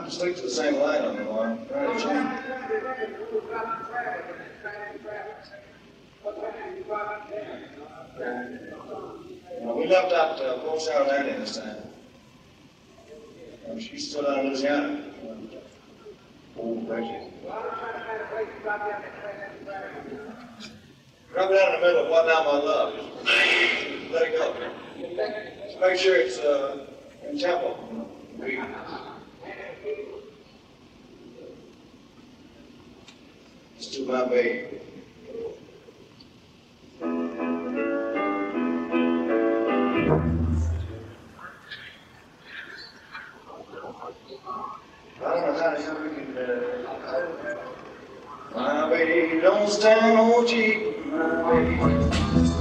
Stick to the same line on the line. Trying to change. We left out Port Sound Landing this time. She's still down in Louisiana. Old Becky. Drop it down in the middle. What now, my love? Just let it go. Just make sure it's in tempo. It's to my baby. I don't know how the hell we can my baby don't stand no cheap, my baby.